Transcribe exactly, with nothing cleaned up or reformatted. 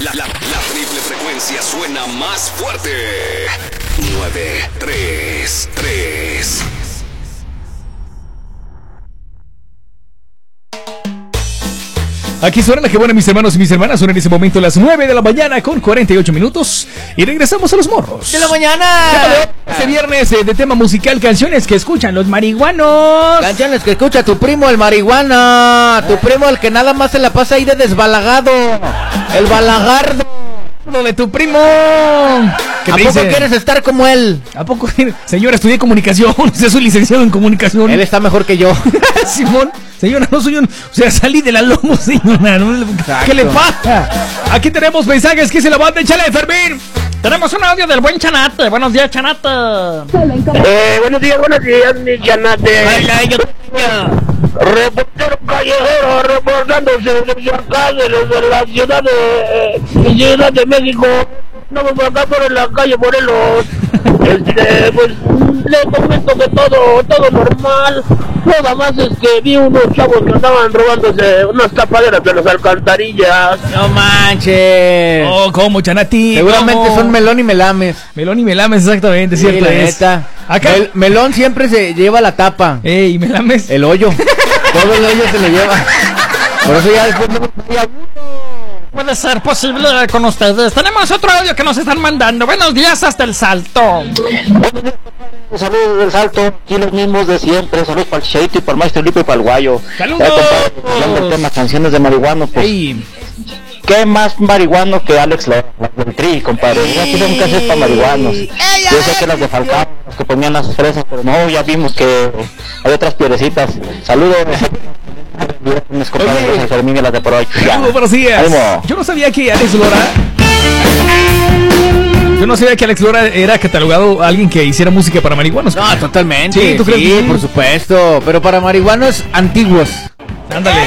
La, la, la triple frecuencia suena más fuerte. nueve tres tres. Aquí suena la que buena, mis hermanos y mis hermanas. Son en ese momento las nueve de la mañana con cuarenta y ocho minutos. Y regresamos a los morros de la mañana. Este viernes eh, de tema musical, canciones que escuchan los marihuanos. Canciones que escucha tu primo el marihuana. Tu primo el que nada más se la pasa ahí de desbalagado. El balagardo. Lo de tu primo. ¿A poco dice? ¿Quieres estar como él? ¿A poco? Señora, estudié comunicación. Usted soy licenciado en comunicación. Él está mejor que yo. Simón. Señora, no soy un... O sea, salí de la lomo, señora. ¿No? ¿Qué le pasa? Aquí tenemos mensajes. ¿Qué se la banda? Échale, Fermín. Tenemos un audio del buen Chanate. Buenos días, Chanate. Eh, buenos días, buenos días, mi Chanate. Hola, yo... Reportero callejero reportándose desde acá, desde la ciudad de, ciudad de México. Estamos por acá por la calle Morelos. Este, pues le comento que todo, todo normal. Nada más es que vi unos chavos que andaban robándose unas tapaderas de las alcantarillas. No manches. Oh, ¿cómo, Chanati? Seguramente ¿Cómo? Son Melón y Melames. Melón y Melames, exactamente, Sí, cierto la es. neta. Acá... Mel Melón siempre se lleva la tapa. Ey, Melames. El hoyo. Todo el hoyo se lo lleva. Por eso ya después no... Puede ser posible con ustedes. Tenemos otro audio que nos están mandando. Buenos días hasta el Salto. Saludos del Salto, aquí los mismos de siempre. Saludos para el Chicharito y para el Maestro Lipo y para el Guayo. ¡Saludos! Hablando del tema canciones de marihuano, pues. Ey. ¿Qué más marihuano que Alex Lora, del Tri, compadre? Ya tienen que hacer para marihuanos. Yo sé que las de Falcao, los que ponían las fresas, pero no, ya vimos que hay otras piedrecitas. Saludos. Mis compadres de Fermín y las de por hoy. Saludos, buenos días. Yo no sabía que Alex Lora... Yo no sabía que Alex Lora era catalogado alguien que hiciera música para marihuanos. No, totalmente. Sí, ¿tú crees sí, que sí? por supuesto. Pero para marihuanos antiguos. Ándale.